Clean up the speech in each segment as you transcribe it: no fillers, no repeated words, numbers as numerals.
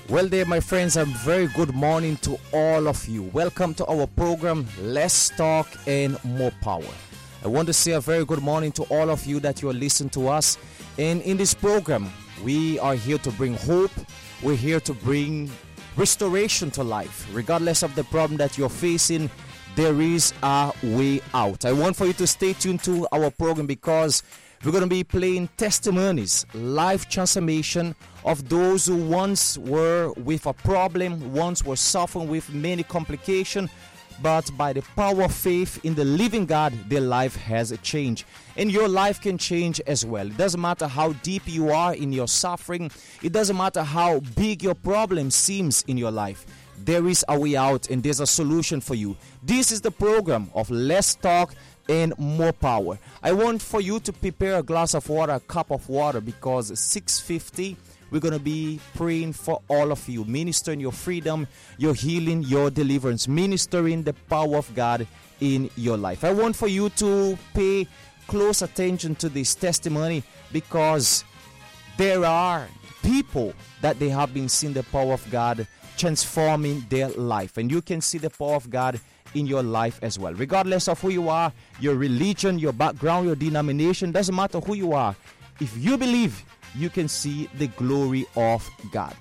Well, there, my friends, a very good morning to all of you. Welcome to our program, Less Talk and More Power. I want to say a very good morning to all of you that you are listening to us. And in this program, we are here to bring hope. We're here to bring restoration to life. Regardless of the problem that you're facing, there is a way out. I want for you to stay tuned to our program because we're going to be playing testimonies, life transformation of those who once were with a problem, once were suffering with many complications, but by the power of faith in the living God, their life has changed. And your life can change as well. It doesn't matter how deep you are in your suffering. It doesn't matter how big your problem seems in your life. There is a way out and there's a solution for you. This is the program of Less Talk and More Power. I want for you to prepare a glass of water, a cup of water, because 6:50 we're going to be praying for all of you, ministering your freedom, your healing, your deliverance, ministering the power of God in your life. I want for you to pay close attention to this testimony because there are people that they have been seeing the power of God transforming their life, and you can see the power of God in your life as well. Regardless of who you are, your religion, your background, your denomination, doesn't matter who you are. If you believe, you can see the glory of God.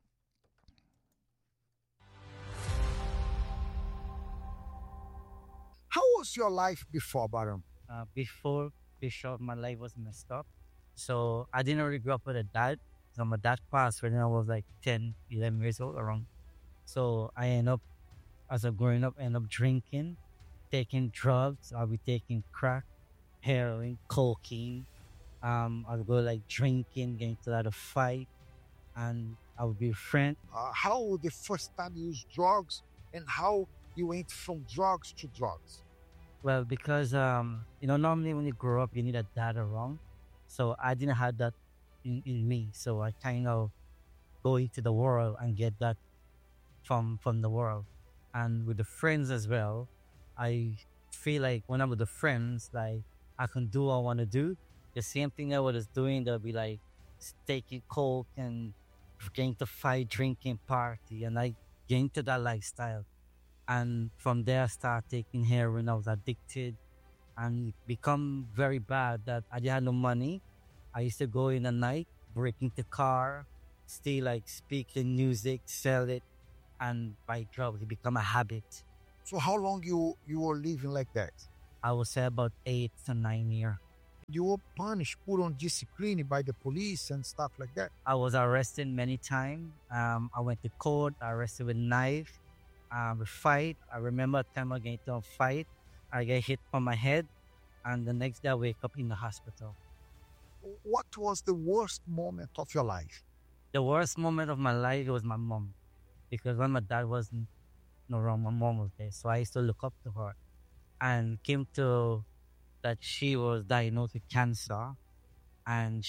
How was your life before, Baram? Before Bishop, my life was messed up. So I didn't really grow up with a dad. So my dad passed when I was like 10, 11 years old around. So I end up, as I'm growing up, end up drinking, taking drugs. I'll be taking crack, heroin, cocaine. I'll go like drinking, getting to a lot of fight, and I would be a friend. How the first time you used drugs and how you went from drugs to drugs? Well, because normally when you grow up, you need a dad around. So I didn't have that in me. So I kind of go into the world and get that from the world. And with the friends as well, I feel like when I'm with the friends, like I can do what I want to do. The same thing I was doing, they'll be like taking coke and getting to fight, drinking, party, and I get into that lifestyle. And from there, I started taking heroin. I was addicted and it become very bad that I didn't have no money. I used to go in the night, break into car, stay like speaking music, sell it, and buy drugs. It become a habit. So how long you were living like that? I would say about 8 to 9 years. You were punished, put on discipline by the police and stuff like that? I was arrested many times. I went to court, arrested with knife, with fight. I remember a time I got into a fight. I get hit on my head, and the next day I wake up in the hospital. What was the worst moment of your life? The worst moment of my life was my mom. Because when my dad wasn't around, my mom was there. So I used to look up to her. And came to that she was diagnosed with cancer. And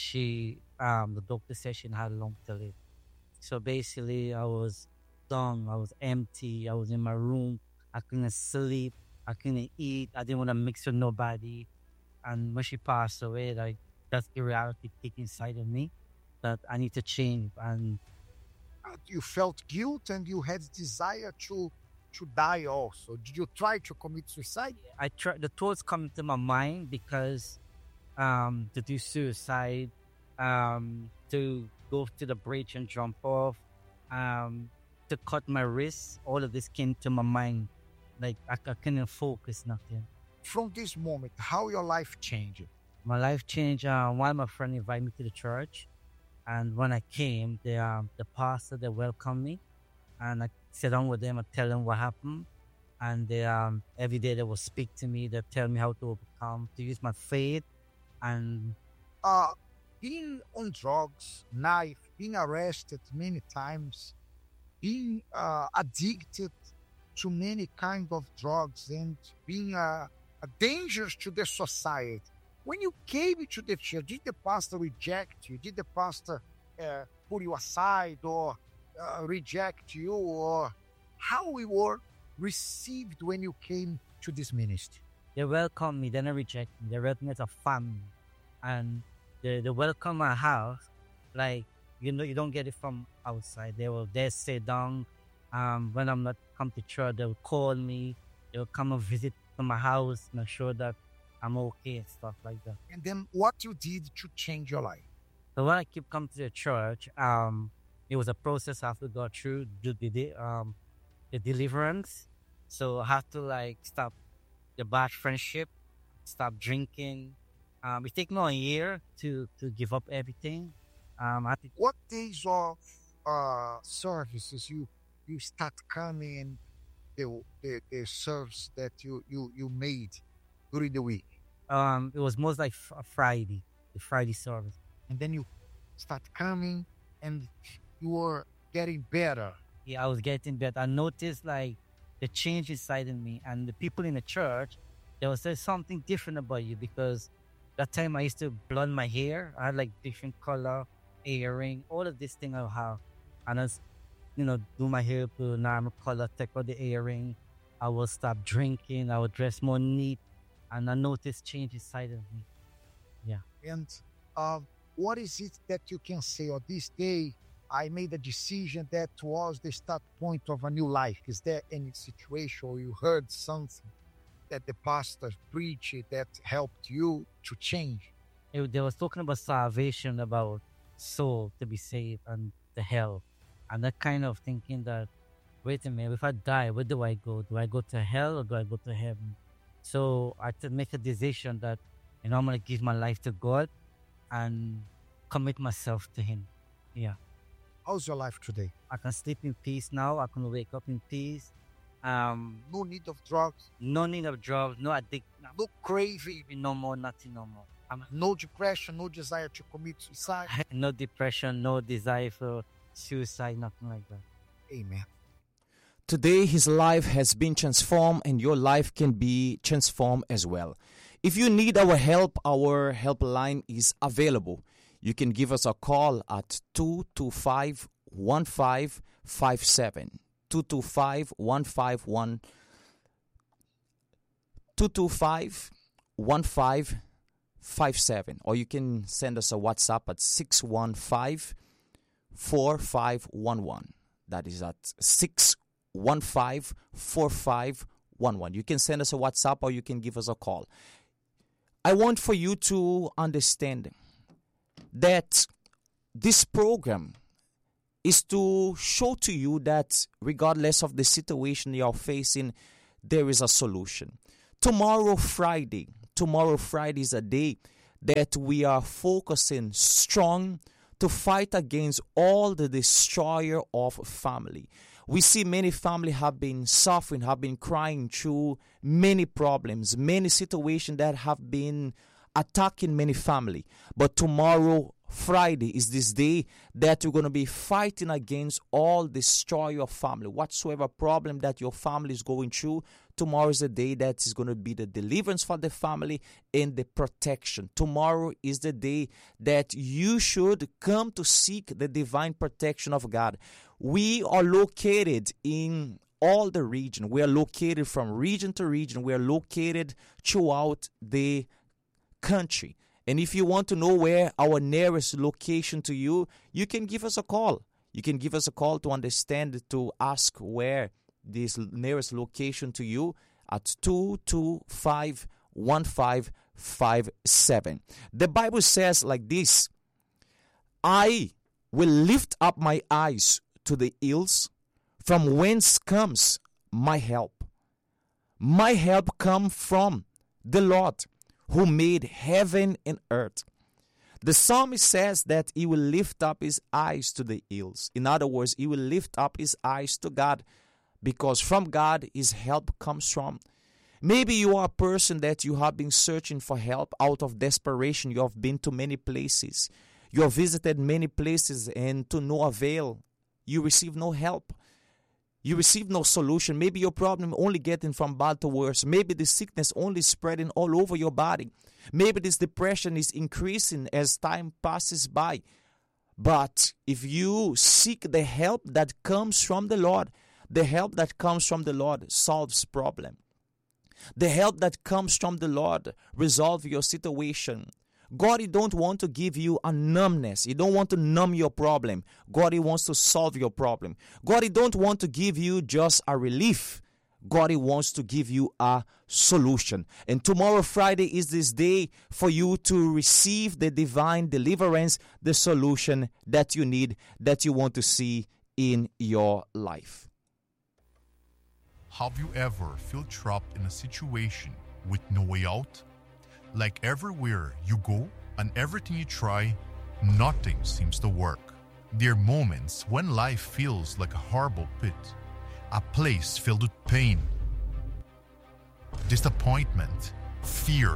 the doctor said she had long to live. So basically, I was done. I was empty. I was in my room. I couldn't sleep. I couldn't eat. I didn't want to mix with nobody. And when she passed away, like that's the reality kicked inside of me that I need to change. And you felt guilt and you had desire to die also. Did you try to commit suicide? I tried. The thoughts come to my mind because to do suicide, to go to the bridge and jump off, to cut my wrist. All of this came to my mind. Like I couldn't focus nothing. From this moment, how your life changed? My life changed. One of my friends invited me to the church. And when I came, the pastor, they welcomed me. And I sat down with them and tell them what happened. And they, every day they will speak to me. They tell me how to overcome, to use my faith. And being on drugs, knife, being arrested many times, being addicted to many kind of drugs and being a danger to the society. When you came to the church, did the pastor reject you? Did the pastor put you aside or reject you? Or how we were received when you came to this ministry? They welcomed me, they didn't reject me. They welcomed me as a family. And the welcome my house, like You don't get it from outside. They sit down. When I'm not come to church, they'll call me. They'll come and visit to my house, make sure that I'm okay and stuff like that. And then what you did to change your life? So when I keep coming to the church, it was a process I have to go through the deliverance. So I have to like stop the bad friendship, stop drinking. It took me a year to give up everything. I think What days of services you start coming and the service that you made during the week, it was most like a Friday, the Friday service. and then you start coming and you were getting better. Yeah, I was getting better. I noticed like the change inside in me, and the people in the church. There's something different about you because that time I used to blonde my hair. I had like different color, earring, all of this thing I have, and I was, do my hair to normal color, take out the earring. I will stop drinking. I would dress more neat, and I noticed change inside of me. Yeah. And what is it that you can say, or this day I made a decision that was the start point of a new life? Is there any situation or you heard something that the pastor preached that helped you to change? They was talking about salvation, about soul to be saved and the hell. And that kind of thinking that, wait a minute, if I die, where do I go? Do I go to hell or do I go to heaven? So I had to make a decision that, I'm going to give my life to God and commit myself to Him. Yeah. How's your life today? I can sleep in peace now. I can wake up in peace. No need of drugs, No need of drugs, no addiction, no craving, no more, nothing no more. no depression, no desire to commit suicide. No depression, no desire for suicide, nothing like that. Amen. Today, his life has been transformed, and your life can be transformed as well. If you need our helpline is available. You can give us a call at 225-1557. 225-1557, or you can send us a WhatsApp at 615-4511. That is at 615-4511. You can send us a WhatsApp or you can give us a call. I want for you to understand that this program is to show to you that regardless of the situation you are facing, there is a solution. Tomorrow Friday is a day that we are focusing strong to fight against all the destroyer of family. We see many families have been suffering, have been crying through many problems, many situations that have been attacking many family. But tomorrow, Friday, is this day that you're going to be fighting against all destroyer of family. Whatsoever problem that your family is going through, tomorrow is the day that is going to be the deliverance for the family and the protection. Tomorrow is the day that you should come to seek the divine protection of God. We are located in all the region. We are located from region to region. We are located throughout the country. And if you want to know where our nearest location to you, you can give us a call. You can give us a call to understand, to ask where this nearest location to you at 225-1557. The Bible says like this: I will lift up my eyes to the hills, from whence comes my help. My help comes from the Lord, who made heaven and earth. The psalmist says that he will lift up his eyes to the hills. In other words, he will lift up his eyes to God, because from God his help comes from. Maybe you are a person that you have been searching for help out of desperation. You have been to many places. You have visited many places, and to no avail. You receive no help. You receive no solution. Maybe your problem only getting from bad to worse. Maybe the sickness only spreading all over your body. Maybe this depression is increasing as time passes by. But if you seek the help that comes from the Lord, the help that comes from the Lord solves problem. The help that comes from the Lord resolves your situation. God, He don't want to give you a numbness. He don't want to numb your problem. God, He wants to solve your problem. God, He don't want to give you just a relief. God, He wants to give you a solution. And tomorrow, Friday, is this day for you to receive the divine deliverance, the solution that you need, that you want to see in your life. Have you ever felt trapped in a situation with no way out? Like everywhere you go and everything you try, nothing seems to work. There are moments when life feels like a horrible pit, a place filled with pain, disappointment, fear,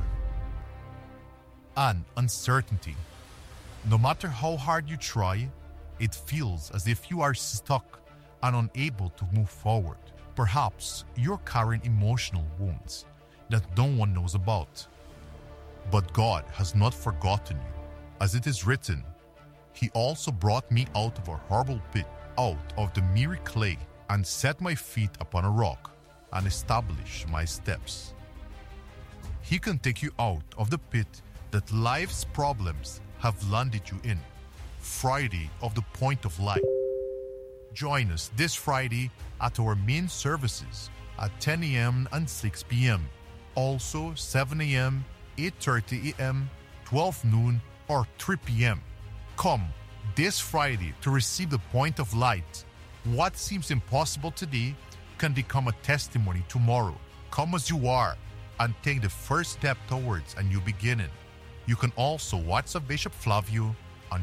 and uncertainty. No matter how hard you try, it feels as if you are stuck and unable to move forward. Perhaps you're carrying emotional wounds that no one knows about. But God has not forgotten you. As it is written, He also brought me out of a horrible pit, out of the miry clay, and set my feet upon a rock, and established my steps. He can take you out of the pit that life's problems have landed you in. Friday of the Point of Light. Join us this Friday at our main services at 10 a.m. and 6 p.m. Also 7 a.m., 8:30 a.m., 12 noon, or 3 p.m. Come this Friday to receive the Point of Light. What seems impossible today can become a testimony tomorrow. Come as you are and take the first step towards a new beginning. You can also WhatsApp Bishop Flavio on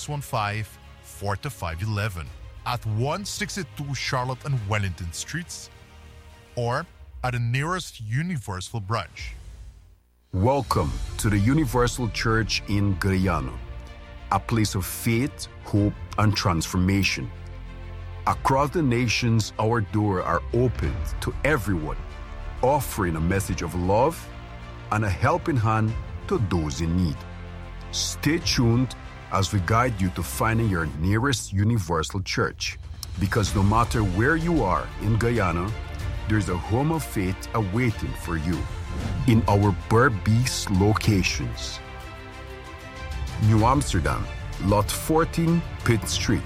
615-4511 at 162 Charlotte and Wellington Streets or at the nearest Universal branch. Welcome to the Universal Church in Guyana, a place of faith, hope, and transformation. Across the nations, our doors are opened to everyone, offering a message of love and a helping hand to those in need. Stay tuned as we guide you to finding your nearest Universal Church, because no matter where you are in Guyana, there's a home of faith awaiting for you in our Berbice locations. New Amsterdam, Lot 14, Pitt Street.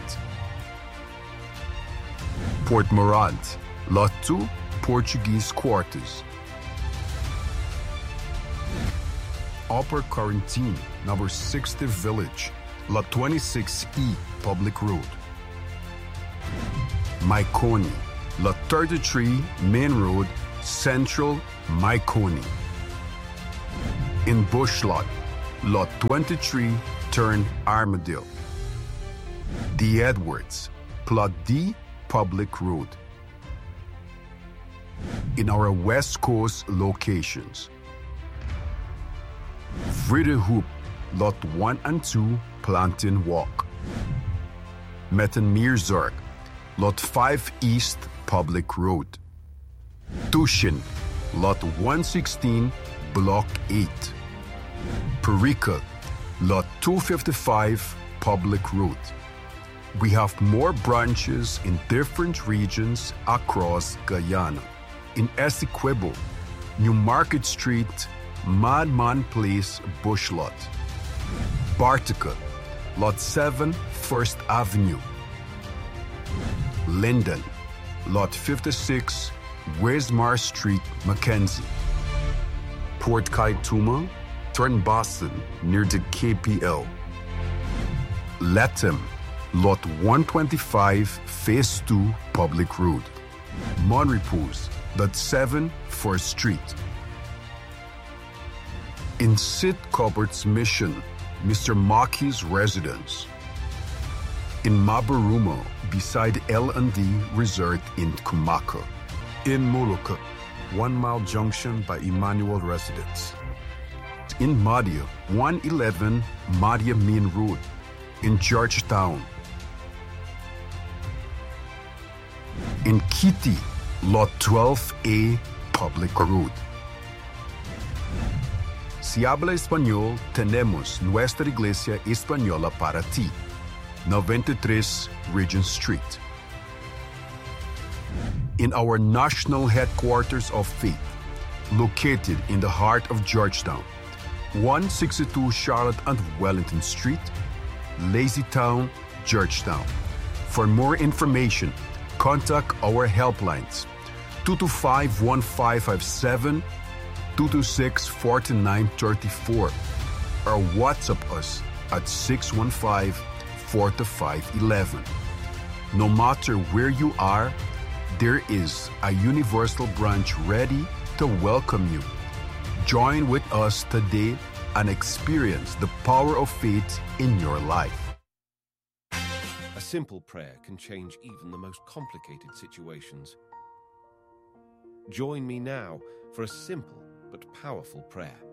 Port Morant, Lot 2, Portuguese Quarters. Upper Quarantine, number 60 Village, Lot 26E, Public Road. Maikoni, Lot 33, Main Road, Central, Maikoni. In Bushlot, Lot 23, Turn Armadale. The Edwards, Plot D, Public Road. In our West Coast locations, Vridehoop, Lot 1 and 2, Plantain Walk. Mettenmeerzorg, Lot 5 East, Public Road. Tushin, Lot 116, Block 8. Perica, Lot 255, Public Road. We have more branches in different regions across Guyana. In Essequibo, New Market Street, Madman Place, Bushlot. Bartica, Lot 7, First Avenue. Linden, Lot 56, Wismar Street, Mackenzie. Port Kaituma, Turn Boston, near the KPL. Latham, Lot 125, Phase 2, Public Road. Monrepos, Lot 7, 1st Street. In Sid Cupboard's Mission, Mr. Maki's residence. In Mabarumo, beside L&D Resort in Kumaka. In Molucca, 1 Mile Junction by Emmanuel Residence. In Madia, 111 Madia Main Road. In Georgetown. In Kitty, Lot 12A, Public Road. Si habla español, tenemos nuestra iglesia española para ti. 93 Regent Street. In our national headquarters of faith, located in the heart of Georgetown, 162 Charlotte and Wellington Street, Lazytown, Georgetown. For more information, contact our helplines 225-1557, 226-4934, or WhatsApp us at 615-4511. No matter where you are, there is a Universal branch ready to welcome you. Join with us today and experience the power of faith in your life. A simple prayer can change even the most complicated situations. Join me now for a simple but powerful prayer.